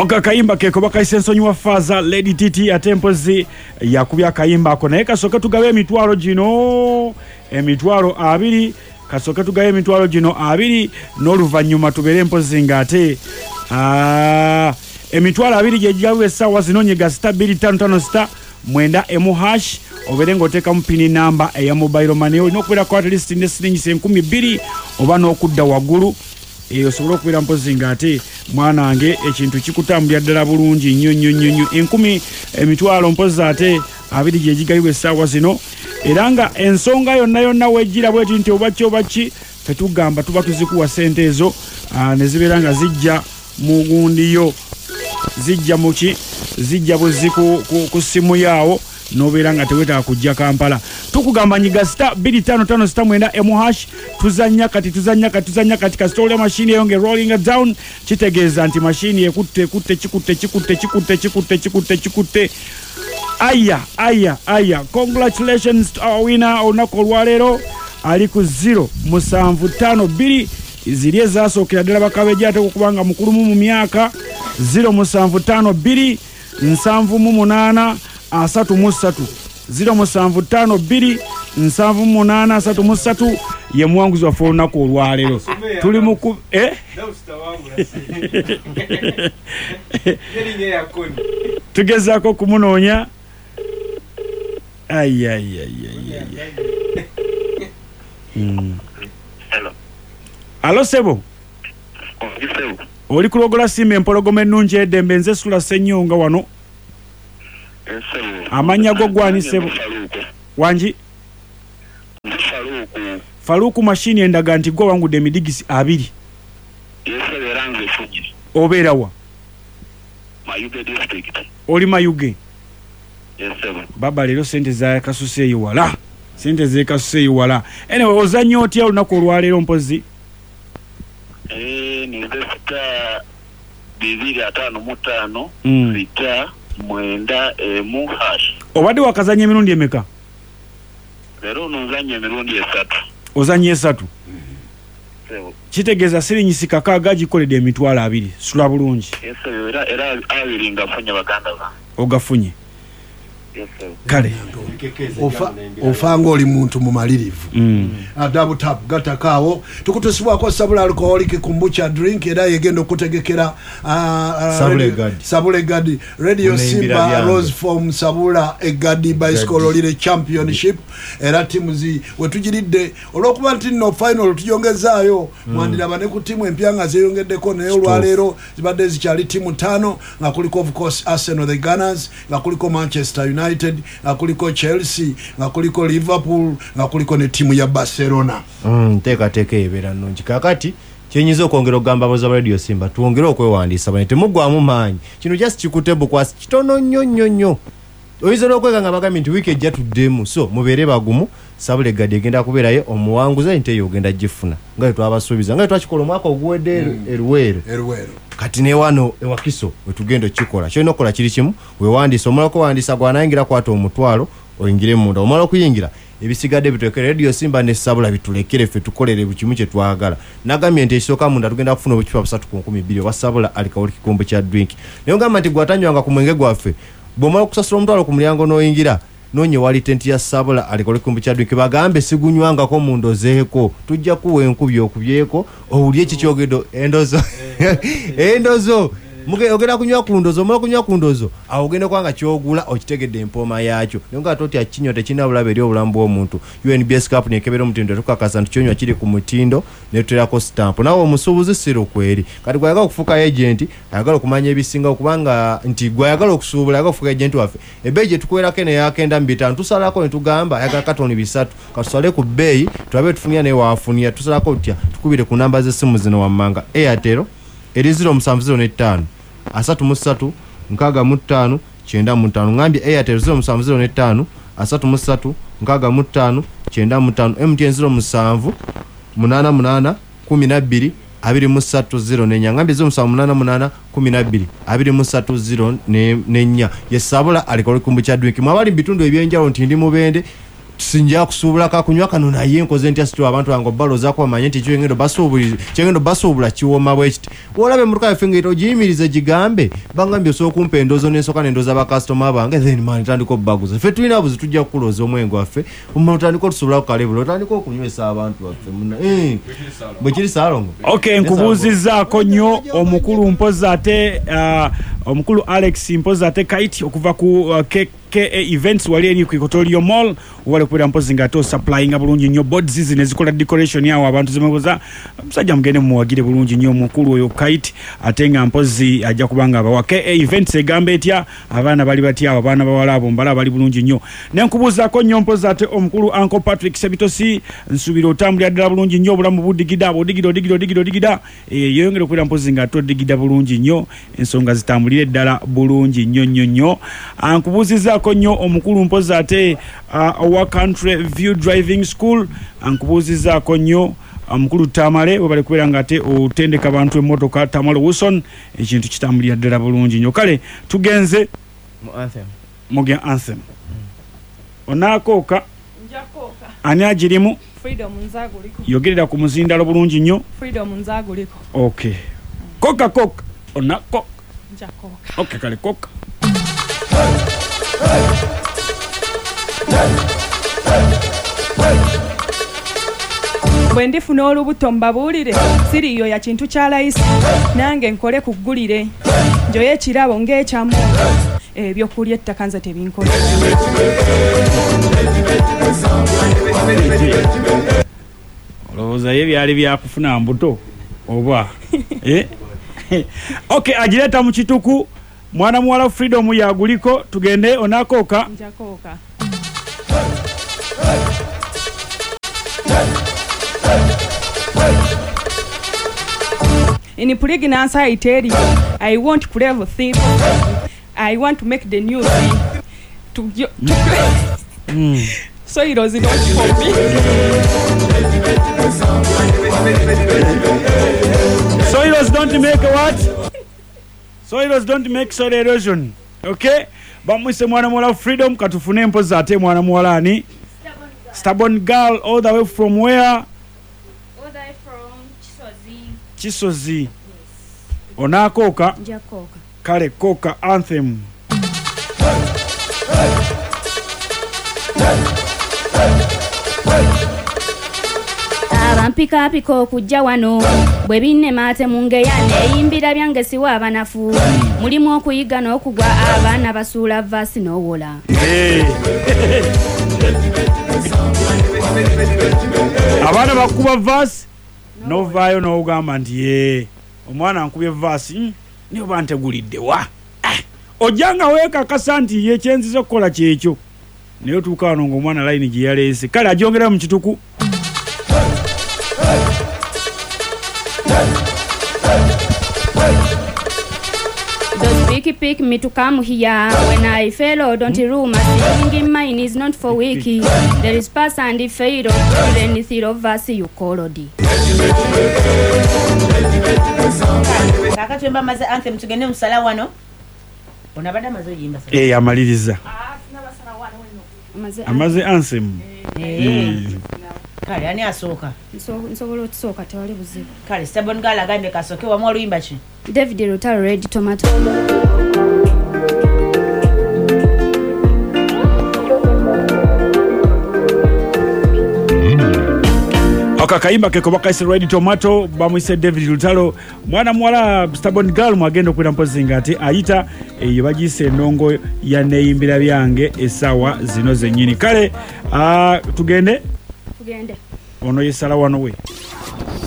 Oka kayimba keko bakaise nsonyiwa faza Lady Titi atempozi yakubya kayimba ako naye kasoka tugabe emitwalo gino emitwalo 2 kasoka tugabe emitwalo gino 2 n'oluvanyuma tubere mpozi ngate emitwalo 2 gyejawe sawa zinonyega *255 mwenda emu# oberengo teka mpini namba eya mobile money olinokwera kwa at least ne siringi 12 oba n'okudda wagulu eyo sobola okubeera mpozi ngate mwana wange ekintu kikutambulira ddala bulungi nnyo emitwalo mpozi ate 2 gyejigayiwe sawa zino era nga ensonga yonna wejjira bweti nti obaki fetugamba tuba tuzikuwa sente ezo ne zibeera nga zijja mu gundiyo zijja muki zijja buziku ku simu yaawo nobeera nga tewetaka kujja Kampala tukugamba nyiga *255 mwenda emu# tuzanya kati kasitole machine yonge rolling down kitegeeza nti machine ekutte chikutte aya congratulations to our winner onako lwalero ali ku 07552 ziri ezasookera ddala bakabeja ate okubanga mukulu mu myaka 07522 738 07552 738 ye muwanguzi waffe olunaku olwaleero tuli muku tugezaako kumunoonya Alo sebo oli kulogola simba empologoma ennungi eddembe nze sula Ssenyonga wano amanya go gwani sebo wanji Faluku machine endaga nti gwa wangu de midigisi 2 yeseberange fuji oberawa Mayuge district oli Mayuge yesebo baba lero sente za kasuse yiwala sente ze kasuse yiwala anyway ozanyo otya olunaku olwaleero mpozi ni zesta 255 sita mwenda emu#. Obadde wakazanya emirundi emeka? Lero nozanya emirundi 3. Ozanye 3. Kitegeeza siringi kakaaga gikoledde emitwalo 2 sula bulungi. Yes era abiringa funya baganda ba. Ogafunye. Yes kale ofanga oli muntu mumalirivu double tap gatakaawo tukutosibwako Sabula alcoholic kombucha drink era yegenda okutegekera Sabula Egadi Radio Simba Rose Form Sabula Egadi Bicycle Olire Championship era timuzi wetujiridde olwokuba nti no final tujongezaayo mwandira bane ku timu empyanga zeyongeddeko nayo lwaleero zibadde zikyali timu 5 nga kuliko of course Arsenal the Gunners nga kuliko Manchester United nga kuliko Chelsea nga kuliko Liverpool nga kuliko ne timu ya Barcelona teka ebera nnungi kakati kyenyizo okwongera okugamba aboza Radio Simba tuwongere okwewandiisa bane temugwamu maanyi kino just kikutebo kwasi kitono nnyo oyinza n'okwega nga bagambye nti wiiki ejja tuddemu so mubeere bagumu Sabula Egadi egenda kubeerayo omuwanguzi nti eyo ogenda gifuna nga twabasuubiza nga twakikola omwaka oguwedde eruweero kati ne wano ewakiso wetugenda okikola kyolina okukola kiri kimu wewandiisa omala okuwandiisa gwanayingira kwata omutwalo oyingire munda omala okuyingira ebisigadde bitwekere Radio Simba ne Sabula bitulekere ffe tukolere bukimu kye twagala nagambye nti ekisooka munda tugenda kufuna obukipa 3.2 wa Sabula alikawuli kikombe kya drink naye ngamba nti gwatanywanga ku mwenge gwaffe bw'omala okusasula omutwalo ku mulyango n'oyingira nonye wali tenti ya Sabula alikole kumbi kya drink bagambe sigunywangako mu ndozeeko tujja kuwa enkubi okubyeko owulye ekikyogedo endozo muge ogenda kunywa kundozo mala kunywa kundozo awogenda kwanga kyogula okitegedde empoma yakyo nga toti akinyo tekina bulabe eri obulambu omuntu UNBS Cup nekebera omutindo tukakasa ntikyonywa kiri ku mutindo netuterako stamp nawo omusuubuzi siro kweri kati gwayagala okufuka agent ayagala okumanya ebisinga okubanga nti gwayagala okusuubula ayagala okufuka agent waffe ebeje tukwerako ne yakenda mbitano tusalako ne tugamba ayagala katoni 3 katusale ku beyi tulabe tufunia ne waafunia tusalako utya tukubire ku namba z'essimu zino wammanga Airtel eri 0705 33 65 95 ngambye Airtel 0705 33 65 95 MTN 07 88 12 23 nenya ngambye 0788 12 23 nenya ye Sabula alikole kumbu kya drink mwabali bitundu ebyenjalo nti ndi mubende sinja kusuubula kakunywa kano naye nkoze ntya situ abantu bange balozaako bamanye nti kyengendo basuubula kiwoma bwe kiti olabe emmotoka yaffe nga ogiyimirize gigambe bangambye osobola okumpa endoozo n'ensooka n'endooza bakasitoma bange then man tandika obbaguza ffe tulina buzi tujja kukulooza omwenge waffe otandika otusuubula kukalebula otandika okunywesa abantu baffe bwe kiri Saalongo. Okay, nkubuuzizzaako nnyo omukulu mpoza ate omukulu Alex mpoza ate Kite okuva ku KA Events wali eri ku Equatorial Mall wale kwera mpozi nga to supplying bulungi nnyo boards zine zikola decoration yawo abantu zimekoza musajja mugende muwagire bulungi nnyo omukulu oyo Kite ate nga mpozi ajja kubanga abawa KA Events egambe etya abaana bali batya abaana bawala abo mbala bali bulungi nnyo nenkubuuzaako nnyo mpozi ate omukulu Uncle Patrick Sebitosi nsubira otambulira ddala bulungi nnyo obulamu budigida odigida yeyongera kwera mpozi nga to digida bulungi nnyo ensonga zitambulire ddala bulungi nnyo ankubuuzizzaako nnyo omukulu mpozi ate Our Country View Driving School ankubuuzizzaako nnyo omukulu Tamale we bali kubeera nga ate otendeka abantu emmotoka Tamale Wilson ekintu kitambulira ddala bulungi nnyo kale tugenze muge anthem onakooka ani agirimu Freedom Nzaguliko yogerera ku muzindalo bulungi nnyo Freedom Nzaguliko okay koka onako njakoka okay kale koka bwe ndifuna olubuto mbabuulire siriyo ya kintu kya layisi nange nkole kuggulire njoye ekirabo ng'ekyamu ebyokulya ettaka nze tebinkola olowooza ye byali byakufuna mbuto oba okay agireeta mu kituku mwana muwala Freedom yaguliko tugende onakooka njakooka in pregnancy I tell you I want to level things I want to make the news so it was not for me soils don't make what soils don't make soil erosion okay bamwise mwana muwala Freedom katufune mpoza ate mwana muwala ani stubborn girl all the way from where all the way from Chisozi yes. Onakooka njakooka kale koka anthem abampikapika okujja wano bwe binnema ate mungeya neeyimbira byange siwa abanafu mulimu okuyiga n'okugwa abaana basuula vaasi n'owola abaana bakuba vaasi novaayo n'ogamba nti omwana nkubye vaasi niyo bantegulidde wa ojjanga weekakasa nti yekyenziza okukola kyekyo naye otuuka wano ng'omwana layini gye yaleese kale agyongera mu kituku Don't pick me to come here. When I fail, don't rule my thinking mine is not for wiki. There is pass and the fail of anything of us you called. Kaka tuemba maze anthem tugende musala wano. Onabada mazo yimba sala. Amaliriza. Amaze anthem. Kale ani asooka. Nsobola otusooka tewali buzibu. Kale Stubborn Girl agambe kasooke wa mwalo yimba ki? David Rutaro Red Tomato. Akakayimba keko bakaise Red Tomato bamwise David Rutaro mwana muwala Stubborn Girl mwagenda okwera mpozinga ati ayita eyo bagise endongo ya neeyimbira byange esawa zino zennyini kale tugende ono yesala wano we